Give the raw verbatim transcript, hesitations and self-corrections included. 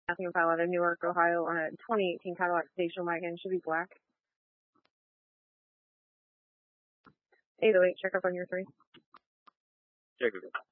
Matthew Pilot in Newark, Ohio, on a twenty eighteen Cadillac station wagon. Should be black. eight oh eight, check up on your three. Check it.